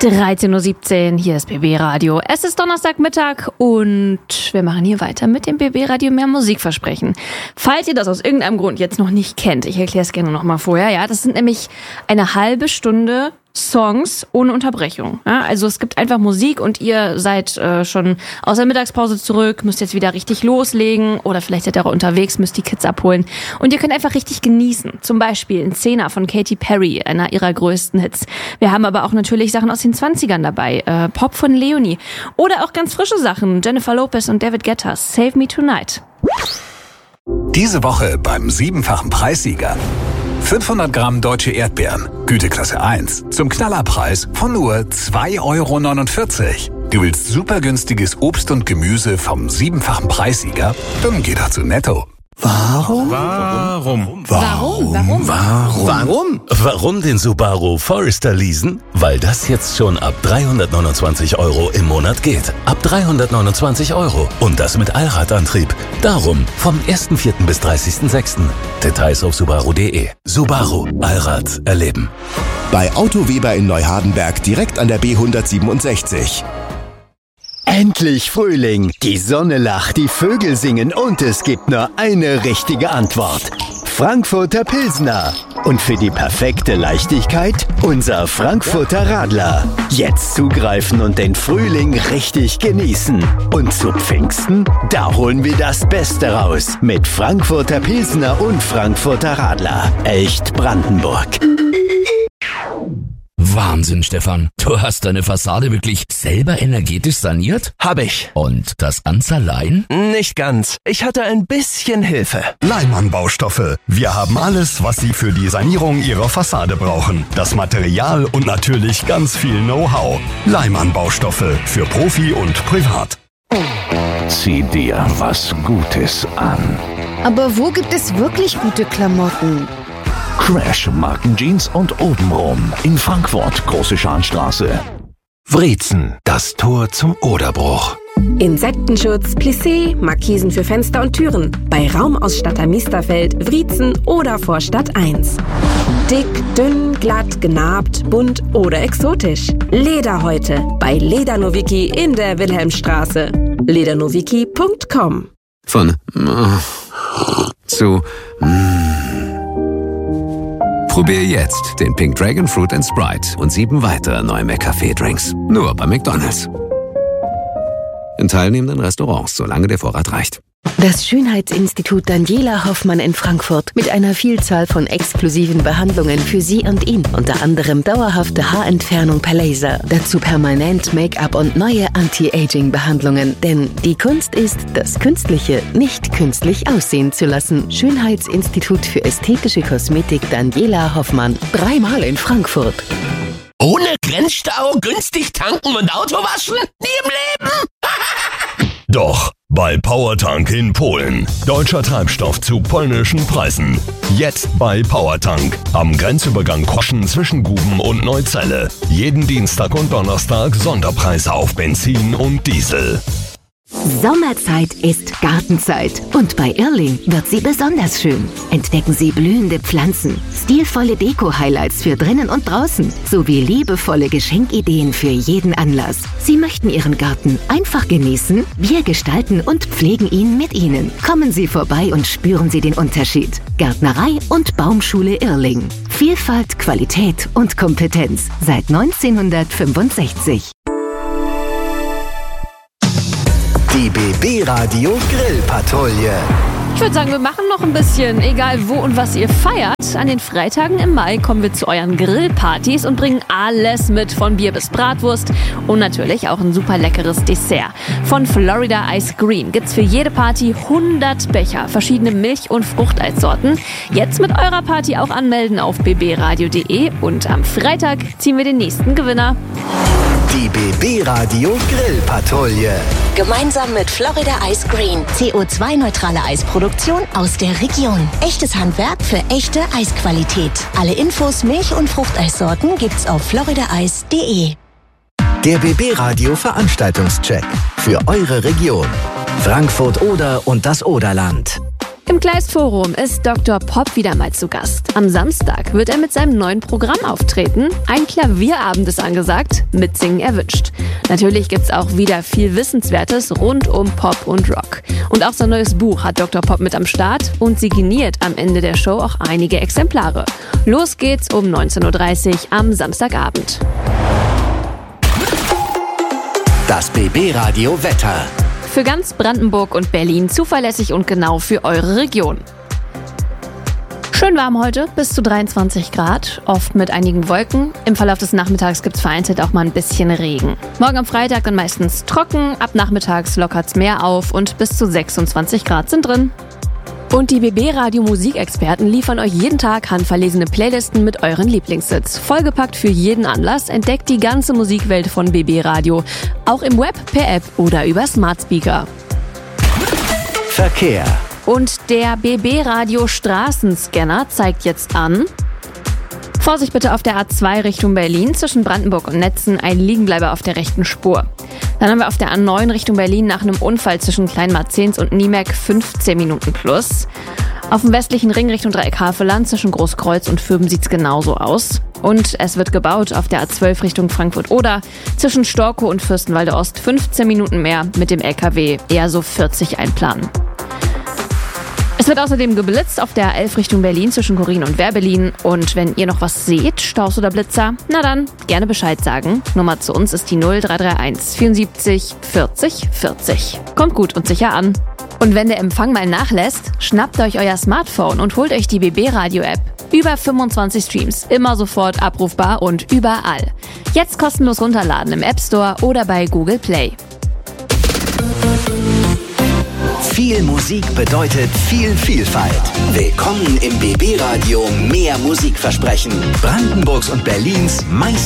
13.17 Uhr, hier ist BB Radio. Es ist Donnerstagmittag und wir machen hier weiter mit dem BB Radio mehr Musikversprechen. Falls ihr das aus irgendeinem Grund jetzt noch nicht kennt, ich erkläre es gerne nochmal vorher, ja, das sind nämlich eine halbe Stunde Songs ohne Unterbrechung. Ja, also es gibt einfach Musik und ihr seid schon aus der Mittagspause zurück, müsst jetzt wieder richtig loslegen oder vielleicht seid ihr auch unterwegs, müsst die Kids abholen und ihr könnt einfach richtig genießen. Zum Beispiel in Cena von Katy Perry, einer ihrer größten Hits. Wir haben aber auch natürlich Sachen aus den 20ern dabei, Pop von Leonie oder auch ganz frische Sachen, Jennifer Lopez und David Guetta, Save Me Tonight. Diese Woche beim 7-fachen Preissieger. 500 Gramm deutsche Erdbeeren, Güteklasse 1, zum Knallerpreis von nur 2,49 €. Du willst super günstiges Obst und Gemüse vom 7-fachen Preissieger? Dann geh doch zu Netto. Warum den Subaru Forester leasen? Weil das jetzt schon ab 329 € im Monat geht. Ab 329 €. Und das mit Allradantrieb. Darum vom 1.4. bis 30.6. Details auf subaru.de. Subaru. Allrad erleben. Bei Auto Weber in Neuhardenberg direkt an der B167. Endlich Frühling, die Sonne lacht, die Vögel singen und es gibt nur eine richtige Antwort. Frankfurter Pilsner. Und für die perfekte Leichtigkeit unser Frankfurter Radler. Jetzt zugreifen und den Frühling richtig genießen. Und zu Pfingsten, da holen wir das Beste raus. Mit Frankfurter Pilsner und Frankfurter Radler. Echt Brandenburg. Wahnsinn, Stefan. Du hast deine Fassade wirklich selber energetisch saniert? Hab ich. Und das ganz allein? Nicht ganz. Ich hatte ein bisschen Hilfe. Leimann Baustoffe. Wir haben alles, was Sie für die Sanierung Ihrer Fassade brauchen. Das Material und natürlich ganz viel Know-how. Leimann Baustoffe. Für Profi und Privat. Zieh dir was Gutes an. Aber wo gibt es wirklich gute Klamotten? Crash Markenjeans und obenrum in Frankfurt, Große Scharnstraße. Wriezen, das Tor zum Oderbruch. Insektenschutz, Plissé, Markisen für Fenster und Türen. Bei Raumausstatter Miesterfeld, Wriezen oder Vorstadt 1. Dick, dünn, glatt, genarbt, bunt oder exotisch. Lederhäute bei Ledernowicki in der Wilhelmstraße. ledernowicki.com. Von zu Probier jetzt den Pink Dragon Fruit & Sprite und 7 weitere neue McCafé-Drinks. Nur bei McDonald's. In teilnehmenden Restaurants, solange der Vorrat reicht. Das Schönheitsinstitut Daniela Hoffmann in Frankfurt mit einer Vielzahl von exklusiven Behandlungen für Sie und ihn. Unter anderem dauerhafte Haarentfernung per Laser, dazu permanent Make-up und neue Anti-Aging-Behandlungen. Denn die Kunst ist, das Künstliche nicht künstlich aussehen zu lassen. Schönheitsinstitut für ästhetische Kosmetik Daniela Hoffmann. 3-mal in Frankfurt. Ohne Grenzstau, günstig tanken und Auto waschen? Nie im Leben! Doch, bei Powertank in Polen. Deutscher Treibstoff zu polnischen Preisen. Jetzt bei Powertank. Am Grenzübergang Kroschen zwischen Guben und Neuzelle. Jeden Dienstag und Donnerstag Sonderpreise auf Benzin und Diesel. Sommerzeit ist Gartenzeit und bei Irrling wird sie besonders schön. Entdecken Sie blühende Pflanzen, stilvolle Deko-Highlights für drinnen und draußen sowie liebevolle Geschenkideen für jeden Anlass. Sie möchten Ihren Garten einfach genießen? Wir gestalten und pflegen ihn mit Ihnen. Kommen Sie vorbei und spüren Sie den Unterschied. Gärtnerei und Baumschule Irrling. Vielfalt, Qualität und Kompetenz seit 1965. Die BB Radio Grillpatrouille. Ich würde sagen, wir machen noch ein bisschen, egal wo und was ihr feiert. An den Freitagen im Mai kommen wir zu euren Grillpartys und bringen alles mit, von Bier bis Bratwurst und natürlich auch ein super leckeres Dessert. Von Florida Ice Green gibt's für jede Party 100 Becher, verschiedene Milch- und Fruchteissorten. Jetzt mit eurer Party auch anmelden auf bbradio.de und am Freitag ziehen wir den nächsten Gewinner. Die BB Radio Grillpatrouille. Gemeinsam mit Florida Ice Green. CO2-neutrale Eisproduktion aus der Region. Echtes Handwerk für echte Eisqualität. Alle Infos, Milch- und Fruchteissorten gibt's auf floridaeis.de. Der BB Radio Veranstaltungscheck für eure Region. Frankfurt-Oder und das Oderland. Im Kleist-Forum ist Dr. Pop wieder mal zu Gast. Am Samstag wird er mit seinem neuen Programm auftreten. Ein Klavierabend ist angesagt, Mitsingen erwünscht. Natürlich gibt's auch wieder viel Wissenswertes rund um Pop und Rock. Und auch sein neues Buch hat Dr. Pop mit am Start und signiert am Ende der Show auch einige Exemplare. Los geht's um 19.30 Uhr am Samstagabend. Das BB-Radio Wetter. Für ganz Brandenburg und Berlin zuverlässig und genau für eure Region. Schön warm heute, bis zu 23 Grad, oft mit einigen Wolken. Im Verlauf des Nachmittags gibt es vereinzelt auch mal ein bisschen Regen. Morgen am Freitag dann meistens trocken, ab nachmittags lockert's mehr auf und bis zu 26 Grad sind drin. Und die BB-Radio-Musikexperten liefern euch jeden Tag handverlesene Playlisten mit euren Lieblingshits. Vollgepackt für jeden Anlass, entdeckt die ganze Musikwelt von BB-Radio. Auch im Web, per App oder über Smart Speaker. Verkehr. Und der BB-Radio Straßenscanner zeigt jetzt an: Vorsicht bitte auf der A2 Richtung Berlin, zwischen Brandenburg und Netzen ein Liegenbleiber auf der rechten Spur. Dann haben wir auf der A9 Richtung Berlin nach einem Unfall zwischen Kleinmarzens und Niemek 15 Minuten plus. Auf dem westlichen Ring Richtung Dreieck Havelland zwischen Großkreuz und Fürben sieht's genauso aus. Und es wird gebaut auf der A12 Richtung Frankfurt-Oder zwischen Storkow und Fürstenwalde Ost 15 Minuten mehr, mit dem LKW eher so 40 einplanen. Es wird außerdem geblitzt auf der A11 Richtung Berlin zwischen Korin und Werbelin. Und wenn ihr noch was seht, Staus oder Blitzer, na dann gerne Bescheid sagen. Nummer zu uns ist die 0331 74 40 40. Kommt gut und sicher an. Und wenn der Empfang mal nachlässt, schnappt euch euer Smartphone und holt euch die BB-Radio-App. Über 25 Streams, immer sofort abrufbar und überall. Jetzt kostenlos runterladen im App Store oder bei Google Play. Viel Musik bedeutet viel Vielfalt. Willkommen im BB-Radio Mehr Musikversprechen. Brandenburgs und Berlins meist